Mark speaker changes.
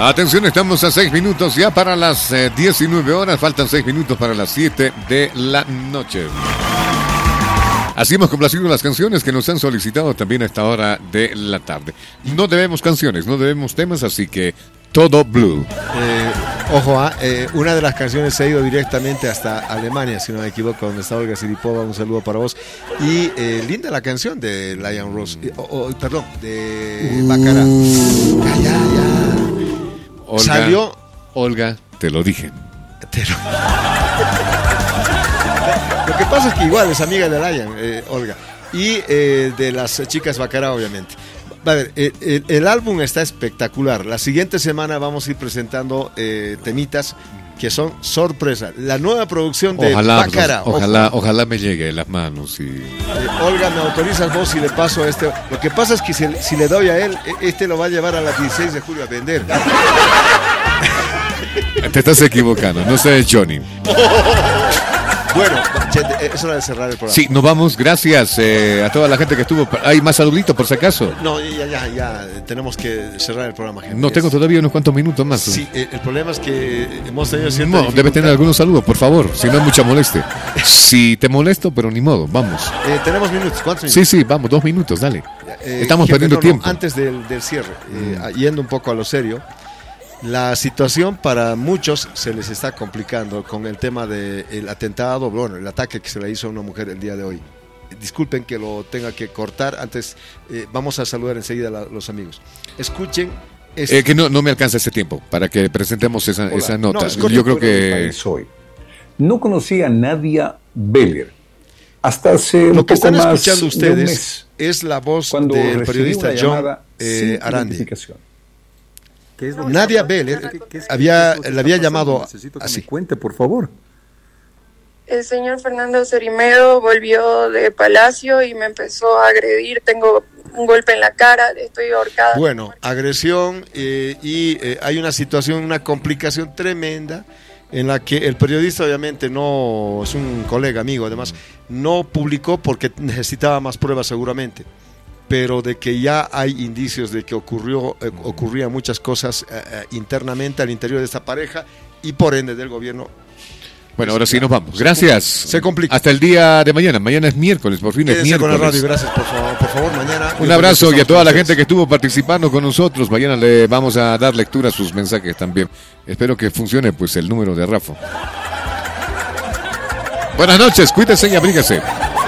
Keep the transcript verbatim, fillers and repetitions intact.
Speaker 1: Atención, estamos a seis minutos ya para las eh, diecinueve horas. Faltan seis minutos para las siete de la noche. Así hemos complacido las canciones que nos han solicitado también a esta hora de la tarde. No debemos canciones, no debemos temas, así que todo blue.
Speaker 2: Eh, ojo, ah, eh, una de las canciones se ha ido directamente hasta Alemania, si no me equivoco, donde está Olga Siripova. Un saludo para vos. Y eh, linda la canción de Lion Rose, eh, oh, oh, perdón, de Baccarat. Uh. Ya, ya, ya.
Speaker 1: Olga,
Speaker 2: Salió.
Speaker 1: Olga, te lo dije.
Speaker 2: Te lo... Lo que pasa es que igual es amiga de Lion, eh, Olga. Y eh, de las chicas Baccarat, obviamente. A ver, el, el, el álbum está espectacular. La siguiente semana vamos a ir presentando eh, temitas que son sorpresa. La nueva producción de Baccarat.
Speaker 1: Ojalá, ojalá me llegue a las manos. Y...
Speaker 2: Eh, Olga, ¿me autorizas vos si le paso a este? Lo que pasa es que si, si le doy a él, este lo va a llevar a la dieciséis de julio a vender.
Speaker 1: Te estás equivocando, no sé, Johnny.
Speaker 2: Bueno, es hora de cerrar el programa.
Speaker 1: Sí, nos vamos. Gracias eh, a toda la gente que estuvo. ¿Hay más saluditos por si acaso?
Speaker 2: No, ya, ya, ya. Tenemos que cerrar el programa, gente.
Speaker 1: No, tengo todavía unos cuantos minutos más.
Speaker 2: Sí, el problema es que hemos tenido cierta
Speaker 1: No,
Speaker 2: dificultad.
Speaker 1: debes tener algunos saludos, por favor. Si no es mucha molestia. Si te molesto, pero ni modo, vamos.
Speaker 2: Eh, tenemos minutos. ¿Cuántos minutos?
Speaker 1: Sí, sí, vamos, dos minutos, dale.
Speaker 2: Eh,
Speaker 1: Estamos
Speaker 2: jefe,
Speaker 1: perdiendo
Speaker 2: no, no,
Speaker 1: tiempo.
Speaker 2: Antes del, del cierre, eh, mm. yendo un poco a lo serio. La situación para muchos se les está complicando con el tema del atentado, bueno, el ataque que se le hizo a una mujer el día de hoy. Disculpen que lo tenga que cortar, antes eh, vamos a saludar enseguida a la, los amigos. Escuchen. Este...
Speaker 1: Eh, que no, no me alcanza ese tiempo para que presentemos esa, esa nota. No, yo creo que...
Speaker 3: Hoy. No conocía a Nadia Beller. Hasta hace
Speaker 2: lo que están
Speaker 3: más
Speaker 2: escuchando ustedes es la voz del periodista John eh, Arandi.
Speaker 4: Es
Speaker 2: Nadia Beller había, le había llamado así.
Speaker 4: Me cuente, por favor.
Speaker 5: El señor Fernando Cerimedo volvió de Palacio y me empezó a agredir. Tengo un golpe en la cara, estoy ahorcada.
Speaker 2: Bueno, agresión eh, y eh, hay una situación, una complicación tremenda en la que el periodista, obviamente no es un colega, amigo, además, no publicó porque necesitaba más pruebas seguramente. Pero de que ya hay indicios de que ocurrió eh, ocurrían muchas cosas eh, eh, internamente al interior de esta pareja y por ende del gobierno.
Speaker 1: Bueno, ahora sí nos vamos. Gracias.
Speaker 2: Se complica.
Speaker 1: Hasta el día de mañana. Mañana es miércoles, por fin es
Speaker 2: Quédese
Speaker 1: miércoles.
Speaker 2: con la radio, gracias, por favor, por favor, mañana.
Speaker 1: Un abrazo y a toda la gente que estuvo participando con nosotros. Mañana le vamos a dar lectura a sus mensajes también. Espero que funcione pues el número de Rafa. Buenas noches, cuídense y abríguese.